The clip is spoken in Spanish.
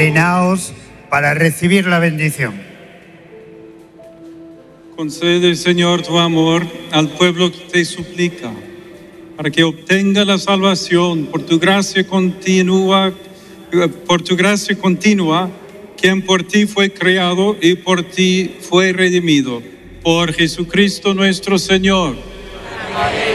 Inclinaos para recibir la bendición. Concede, Señor, tu amor al pueblo que te suplica, para que obtenga la salvación por tu gracia continua, quien por ti fue creado y por ti fue redimido. Por Jesucristo nuestro Señor. Amén.